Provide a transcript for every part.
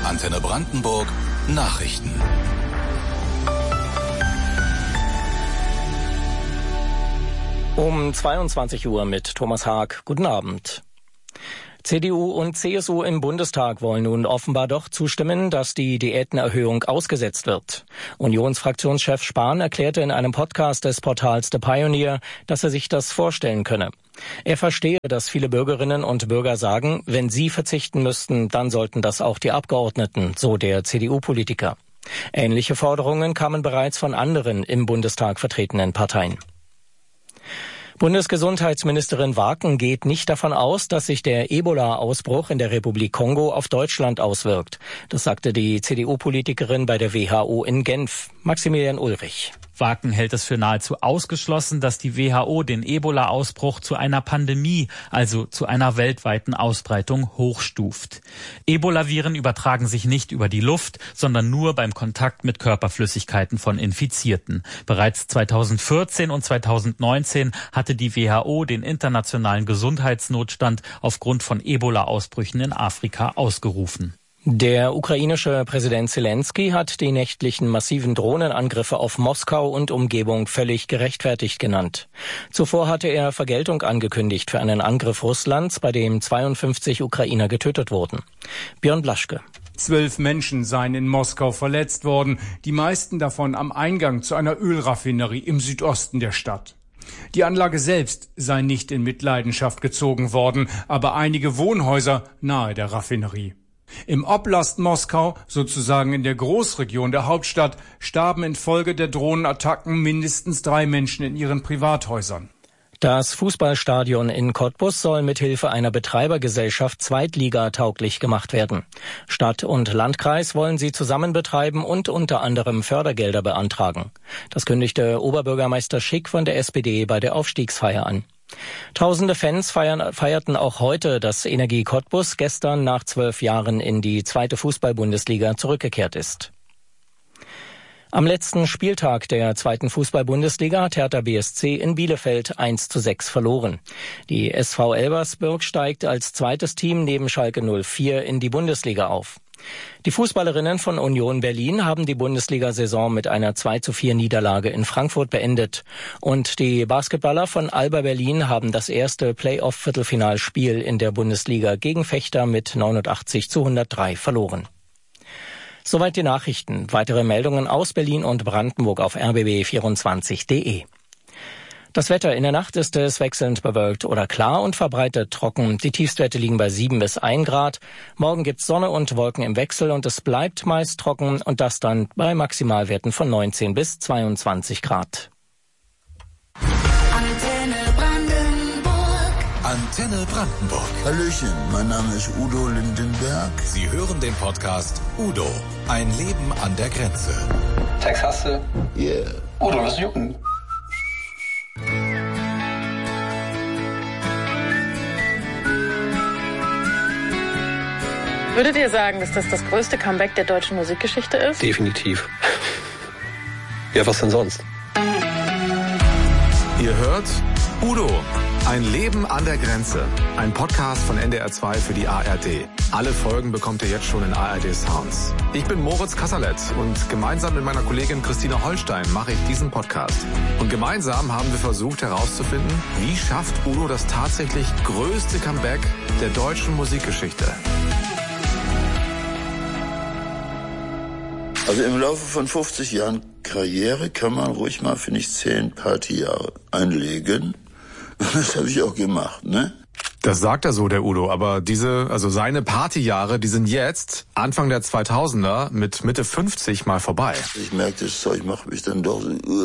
Antenne Brandenburg Nachrichten. Um 22 Uhr mit Thomas Haag. Guten Abend. CDU und CSU im Bundestag wollen nun offenbar doch zustimmen, dass die Diätenerhöhung ausgesetzt wird. Unionsfraktionschef Spahn erklärte in einem Podcast des Portals The Pioneer, dass er sich das vorstellen könne. Er verstehe, dass viele Bürgerinnen und Bürger sagen, wenn sie verzichten müssten, dann sollten das auch die Abgeordneten, so der CDU-Politiker. Ähnliche Forderungen kamen bereits von anderen im Bundestag vertretenen Parteien. Bundesgesundheitsministerin Waken geht nicht davon aus, dass sich der Ebola-Ausbruch in der Republik Kongo auf Deutschland auswirkt. Das sagte die CDU-Politikerin bei der WHO in Genf. Maximilian Ulrich. Waken hält es für nahezu ausgeschlossen, dass die WHO den Ebola-Ausbruch zu einer Pandemie, also zu einer weltweiten Ausbreitung, hochstuft. Ebola-Viren übertragen sich nicht über die Luft, sondern nur beim Kontakt mit Körperflüssigkeiten von Infizierten. Bereits 2014 und 2019 hatte die WHO den internationalen Gesundheitsnotstand aufgrund von Ebola-Ausbrüchen in Afrika ausgerufen. Der ukrainische Präsident Zelensky hat die nächtlichen massiven Drohnenangriffe auf Moskau und Umgebung völlig gerechtfertigt genannt. Zuvor hatte er Vergeltung angekündigt für einen Angriff Russlands, bei dem 52 Ukrainer getötet wurden. Björn Blaschke. 12 Menschen seien in Moskau verletzt worden, die meisten davon am Eingang zu einer Ölraffinerie im Südosten der Stadt. Die Anlage selbst sei nicht in Mitleidenschaft gezogen worden, aber einige Wohnhäuser nahe der Raffinerie. Im Oblast Moskau, sozusagen in der Großregion der Hauptstadt, starben infolge der Drohnenattacken mindestens 3 Menschen in ihren Privathäusern. Das Fußballstadion in Cottbus soll mithilfe einer Betreibergesellschaft zweitligatauglich gemacht werden. Stadt und Landkreis wollen sie zusammen betreiben und unter anderem Fördergelder beantragen. Das kündigte Oberbürgermeister Schick von der SPD bei der Aufstiegsfeier an. Tausende Fans feierten auch heute, dass Energie Cottbus gestern nach 12 Jahren in die 2. Fußball-Bundesliga zurückgekehrt ist. Am letzten Spieltag der 2. Fußball-Bundesliga hat Hertha BSC in Bielefeld 1:6 verloren. Die SV Elversberg steigt als zweites Team neben Schalke 04 in die Bundesliga auf. Die Fußballerinnen von Union Berlin haben die Bundesliga-Saison mit einer 2:4 Niederlage in Frankfurt beendet. Und die Basketballer von Alba Berlin haben das erste Playoff-Viertelfinalspiel in der Bundesliga gegen Vechta mit 89:103 verloren. Soweit die Nachrichten. Weitere Meldungen aus Berlin und Brandenburg auf rbb24.de. Das Wetter: in der Nacht ist es wechselnd bewölkt oder klar und verbreitet trocken. Die Tiefstwerte liegen bei 7 bis 1 Grad. Morgen gibt's Sonne und Wolken im Wechsel und es bleibt meist trocken und das dann bei Maximalwerten von 19 bis 22 Grad. Antenne Brandenburg. Antenne Brandenburg. Hallöchen, mein Name ist Udo Lindenberg. Sie hören den Podcast Udo, ein Leben an der Grenze. Text hast du? Yeah. Udo, was jucken? Würdet ihr sagen, dass das größte Comeback der deutschen Musikgeschichte ist? Definitiv. Ja, was denn sonst? Ihr hört Udo, ein Leben an der Grenze. Ein Podcast von NDR 2 für die ARD. Alle Folgen bekommt ihr jetzt schon in ARD Sounds. Ich bin Moritz Kasserlet und gemeinsam mit meiner Kollegin Christina Holstein mache ich diesen Podcast. Und gemeinsam haben wir versucht herauszufinden, wie schafft Udo das tatsächlich größte Comeback der deutschen Musikgeschichte. Also im Laufe von 50 Jahren Karriere kann man ruhig mal, finde ich, 10 Partyjahre einlegen. Das habe ich auch gemacht, ne? Das sagt er so, der Udo, aber seine Partyjahre, die sind jetzt, Anfang der 2000er, mit Mitte 50 mal vorbei. Ich merke, das Zeug macht mich dann doch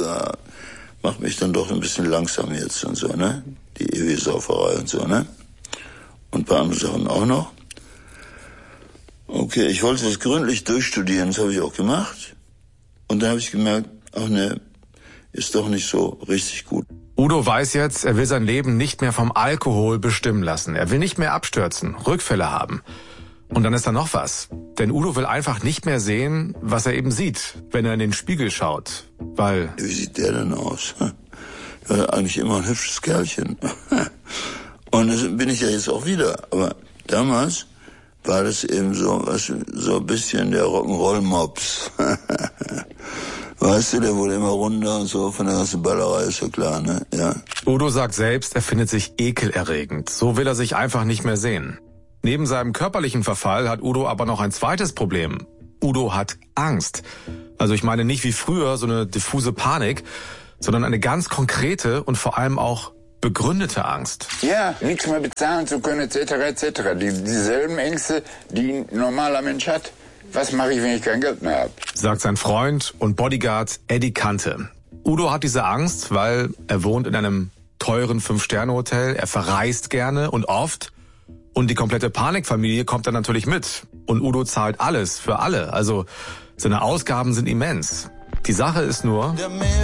ein bisschen langsam jetzt und so, ne? Die ewige Sauferei und so, ne? Und ein paar andere Sachen auch noch. Okay, ich wollte das gründlich durchstudieren, das habe ich auch gemacht. Und dann habe ich gemerkt, ach ne, ist doch nicht so richtig gut. Udo weiß jetzt, er will sein Leben nicht mehr vom Alkohol bestimmen lassen. Er will nicht mehr abstürzen, Rückfälle haben. Und dann ist da noch was. Denn Udo will einfach nicht mehr sehen, was er eben sieht, wenn er in den Spiegel schaut. Weil... Wie sieht der denn aus? Ja, eigentlich immer ein hübsches Kerlchen. Und das bin ich ja jetzt auch wieder. Aber damals war das eben so ein bisschen der Rock'n'Roll-Mops. Weißt du, der wurde immer runter und so von der ganzen Ballerei, ist ja klar, ne? Ja. Udo sagt selbst, er findet sich ekelerregend. So will er sich einfach nicht mehr sehen. Neben seinem körperlichen Verfall hat Udo aber noch ein zweites Problem. Udo hat Angst. Also ich meine nicht wie früher so eine diffuse Panik, sondern eine ganz konkrete und vor allem auch begründete Angst. Ja, nichts mehr bezahlen zu können, etc., etc. Dieselben Ängste, die ein normaler Mensch hat. Was mache ich, wenn ich kein Geld mehr habe? Sagt sein Freund und Bodyguard Eddie Kante. Udo hat diese Angst, weil er wohnt in einem teuren 5-Sterne-Hotel, er verreist gerne und oft. Und die komplette Panikfamilie kommt dann natürlich mit. Und Udo zahlt alles für alle. Also seine Ausgaben sind immens. Die Sache ist nur...